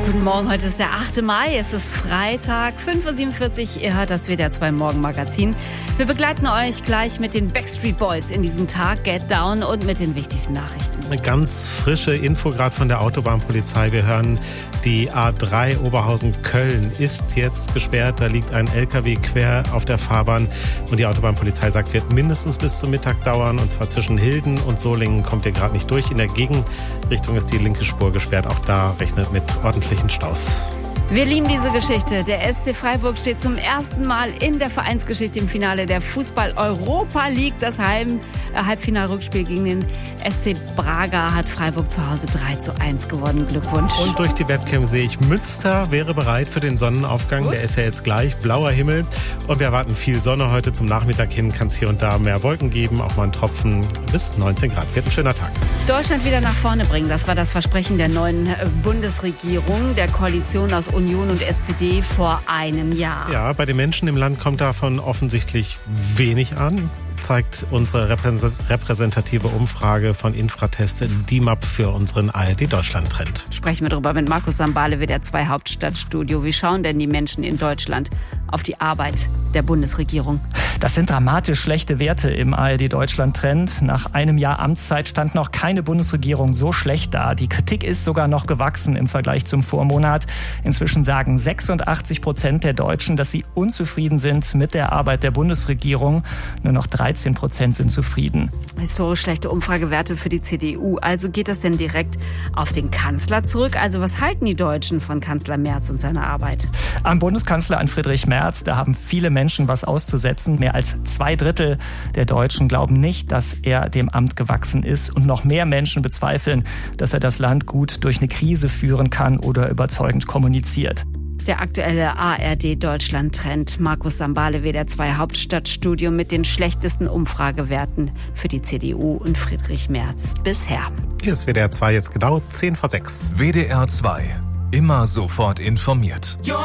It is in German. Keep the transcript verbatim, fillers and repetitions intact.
Guten Morgen, heute ist der achte Mai, es ist Freitag, fünf Uhr siebenundvierzig, ihr hört das W D R zwei Morgenmagazin. Wir begleiten euch gleich mit den Backstreet Boys in diesen Tag, Get Down und mit den wichtigsten Nachrichten. Eine ganz frische Info gerade von der Autobahnpolizei. Wir hören, die A drei Oberhausen-Köln ist jetzt gesperrt. Da liegt ein L K W quer auf der Fahrbahn und die Autobahnpolizei sagt, wird mindestens bis zum Mittag dauern. Und zwar zwischen Hilden und Solingen kommt ihr gerade nicht durch. In der Gegenrichtung ist die linke Spur gesperrt. Auch da rechnet mit ordentlichen Staus. Wir lieben diese Geschichte. Der S C Freiburg steht zum ersten Mal in der Vereinsgeschichte im Finale der Fußball-Europa League. Das Halb- äh, Halbfinalrückspiel gegen den S C Braga hat Freiburg zu Hause drei zu eins gewonnen. Glückwunsch. Und durch die Webcam sehe ich, Münster wäre bereit für den Sonnenaufgang. Gut. Der ist ja jetzt gleich, blauer Himmel. Und wir erwarten viel Sonne heute zum Nachmittag hin. Kann es hier und da mehr Wolken geben, auch mal ein Tropfen bis neunzehn Grad. Wird ein schöner Tag. Deutschland wieder nach vorne bringen. Das war das Versprechen der neuen Bundesregierung, der Koalition aus Union und S P D vor einem Jahr. Ja, bei den Menschen im Land kommt davon offensichtlich wenig an, zeigt unsere repräsentative Umfrage von Infratest D M A P für unseren A R D-Deutschland-Trend. Sprechen wir darüber mit Markus Sambale, W D R zwei Hauptstadtstudio. Wie schauen denn die Menschen in Deutschland auf die Arbeit der Bundesregierung? Das sind dramatisch schlechte Werte im A R D-Deutschland-Trend. Nach einem Jahr Amtszeit stand noch keine Bundesregierung so schlecht da. Die Kritik ist sogar noch gewachsen im Vergleich zum Vormonat. Inzwischen sagen sechsundachtzig Prozent der Deutschen, dass sie unzufrieden sind mit der Arbeit der Bundesregierung. Nur noch dreizehn Prozent sind zufrieden. Historisch schlechte Umfragewerte für die C D U. Also geht das denn direkt auf den Kanzler zurück? Also was halten die Deutschen von Kanzler Merz und seiner Arbeit? Am Bundeskanzler, an Friedrich Merz, da haben viele Menschen was auszusetzen. Mehr als zwei Drittel der Deutschen glauben nicht, dass er dem Amt gewachsen ist. Und noch mehr Menschen bezweifeln, dass er das Land gut durch eine Krise führen kann oder überzeugend kommuniziert. Der aktuelle A R D-Deutschland-Trend. Markus Sambale, W D R zwei Hauptstadtstudio mit den schlechtesten Umfragewerten für die C D U und Friedrich Merz bisher. Hier ist W D R zwei jetzt genau zehn vor sechs. W D R zwei. Immer sofort informiert.